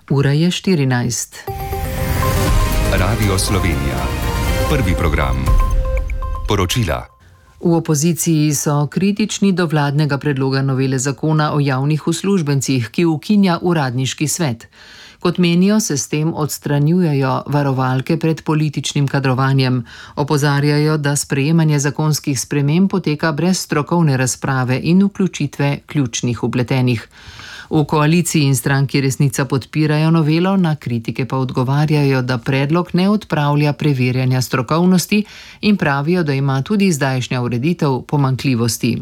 Ura je 14. Radio Slovenija. Prvi program. Poročila. V opoziciji so kritični do vladnega predloga novele zakona o javnih uslužbencih, ki ukinja uradniški svet. Kot menijo, se s tem odstranjujejo varovalke pred političnim kadrovanjem. Opozarjajo, da sprejemanje zakonskih sprememb poteka brez strokovne razprave in vključitve ključnih vpletenih. V koaliciji in stranki Resnica podpirajo novelo, na kritike pa odgovarjajo, da predlog ne odpravlja preverjanja strokovnosti in pravijo, da ima tudi zdajšnja ureditev pomanjkljivosti.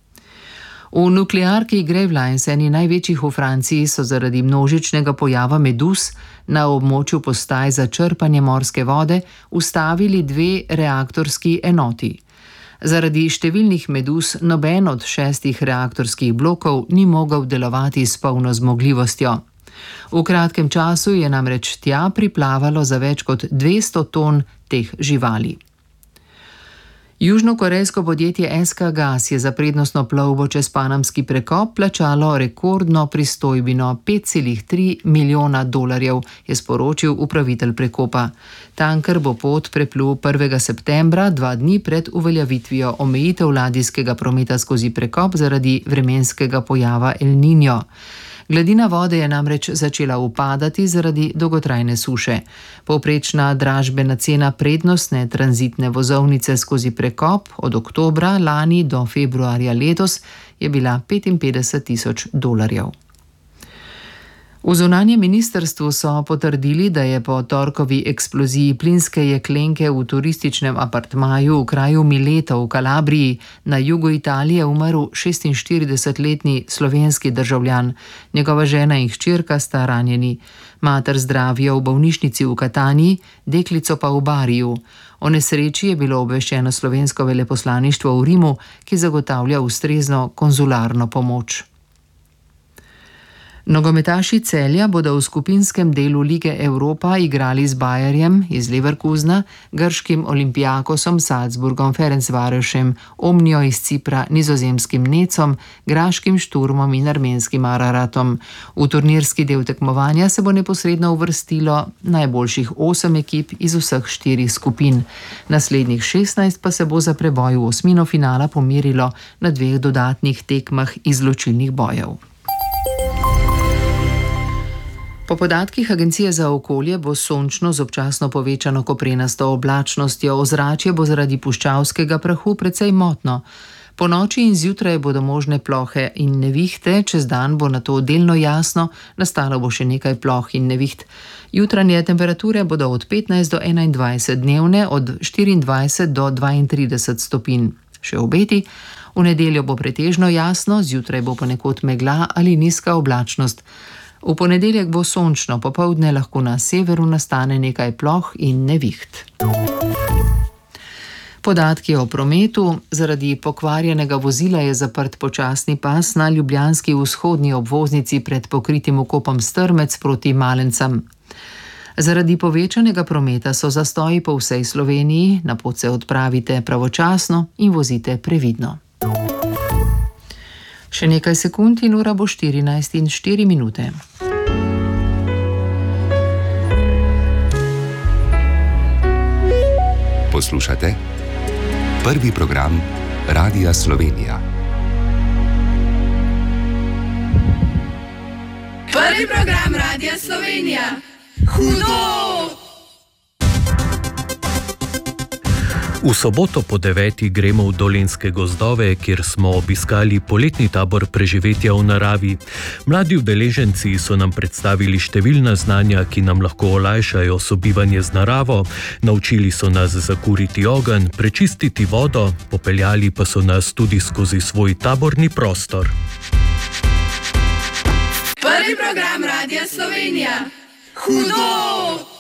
V nuklearki Gravelines, eni največjih v Franciji, so zaradi množičnega pojava meduz na območju postaj za črpanje morske vode ustavili 2 reaktorski enoti. Zaradi številnih meduz noben od 6 reaktorskih blokov ni mogel delovati s polno zmogljivostjo. V kratkem času je namreč tja priplavalo za več kot 200 ton teh živali. Južnokorejsko podjetje SK Gas je za prednostno plovbo čez Panamski prekop plačalo rekordno pristojbino $5,3 milijona, je sporočil upravitelj prekopa. Tanker bo pot preplul 1. septembra, 2 dni pred uveljavitvijo omejitev ladijskega prometa skozi prekop zaradi vremenskega pojava El Niño. Gladina vode je namreč začela upadati zaradi dolgotrajne suše. Povprečna dražbena cena prednostne tranzitne vozovnice skozi prekop od oktobra lani do februarja letos je bila $55,000. V zunanjem ministrstvu so potrdili, da je po torkovi eksploziji plinske jeklenke v turističnem apartmaju v kraju Mileto v Kalabriji na jugu Italije umrl 46-letni slovenski državljan. Njegova žena in hčerka sta ranjeni. Mater zdravijo v bolnišnici v Kataniji, deklico pa v Bariju. O nesreči je bilo obveščeno slovensko veleposlaništvo v Rimu, ki zagotavlja ustrezno konzularno pomoč. Nogometaši Celja bodo v skupinskem delu Lige Europa igrali z Bayerjem iz Leverkusena, grškim Olympiakosom, Salzburgom, Ferencvarosem, Omnijo iz Cipra, nizozemskim Necom, graškim Šturmom in armenskim Araratom. V turnirski del tekmovanja se bo neposredno uvrstilo najboljših 8 ekip iz vseh 4 skupin. Naslednjih 16 pa se bo za preboj v osmino finala pomerilo na 2 dodatnih tekmah izločilnih bojev. Po podatkih Agencije za okolje bo sončno z občasno povečano koprenasto oblačnostjo, ozračje bo zaradi puščavskega prahu precej motno. Po noči in zjutraj bodo možne plohe in nevihte, čez dan bo nato delno jasno, nastalo bo še nekaj ploh in neviht. Jutranje temperature bodo od 15 do 21, dnevne od 24 do 32 stopinj. Še obeti: v nedeljo bo pretežno jasno, zjutraj bo ponekod megla ali nizka oblačnost. V ponedeljek bo sončno, popoldne lahko na severu nastane nekaj ploh in neviht. Podatki o prometu. Zaradi pokvarjenega vozila je zaprt počasni pas na ljubljanski vzhodni obvoznici pred pokritim vkopom Strmec proti Malencem. Zaradi povečanega prometa so zastoji po vsej Sloveniji, na pot se odpravite pravočasno in vozite previdno. Še nekaj sekund in ura bo 14:04. Poslušate prvi program Radia Slovenija. Prvi program Radia Slovenija. Hudo! V soboto po 9. gremo v Dolenjske gozdove, kjer smo obiskali poletni tabor preživetja v naravi. Mladi udeleženci so nam predstavili številna znanja, ki nam lahko olajšajo sobivanje z naravo. Naučili so nas zakuriti ogenj, prečistiti vodo, popeljali pa so nas tudi skozi svoj taborni prostor. Prvi program Radia Slovenija. Hudo!